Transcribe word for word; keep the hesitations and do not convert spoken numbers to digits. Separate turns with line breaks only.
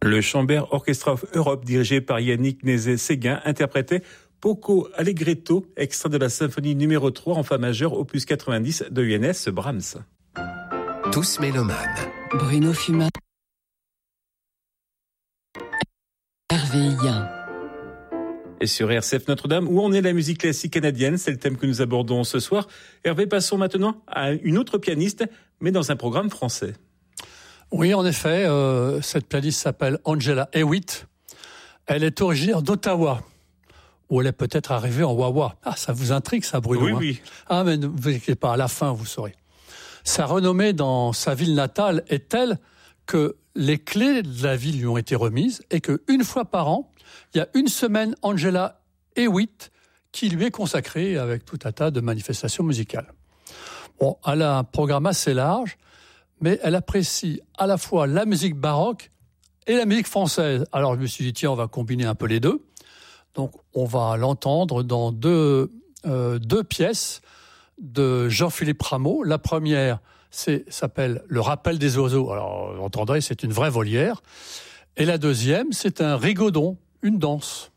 Le Schambert Orchestra of Europe, dirigé par Yannick Nézet-Séguin, interprétait Poco Allegretto, extrait de la symphonie numéro trois en fa majeur, opus quatre-vingt-dix de Johannes Brahms.
Tous mélomanes.
Bruno Fumat. Hervé Yen.
Et sur R C F Notre-Dame, où en est la musique classique canadienne? C'est le thème que nous abordons ce soir. Hervé, passons maintenant à une autre pianiste, mais dans un programme français.
Oui, en effet, euh, cette pianiste s'appelle Angela Hewitt. Elle est originaire d'Ottawa, où elle est peut-être arrivée en Wawa. Ah, ça vous intrigue, ça, Bruno?
Oui,
hein
oui.
Ah, mais ne vous inquiétez pas, à la fin, vous saurez. Sa renommée dans sa ville natale est telle que les clés de la ville lui ont été remises et qu'une fois par an, il y a une semaine Angela Hewitt qui lui est consacrée avec tout un tas de manifestations musicales. Bon, elle a un programme assez large, mais elle apprécie à la fois la musique baroque et la musique française. Alors je me suis dit, tiens, on va combiner un peu les deux. Donc on va l'entendre dans deux, euh, deux pièces de Jean-Philippe Rameau. La première c'est, s'appelle « Le rappel des oiseaux ». Alors vous entendrez, c'est une vraie volière. Et la deuxième, c'est un rigodon, une danse.